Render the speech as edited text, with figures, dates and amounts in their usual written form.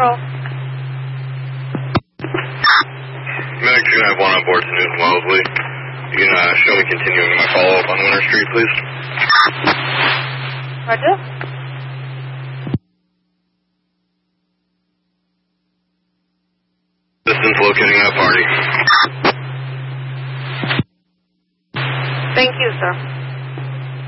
Patrol. Medic 291 on board to Newton Wellesley. You can show me continuing my follow-up on Winter Street, please. Roger. Distance locating that party. Thank you, sir.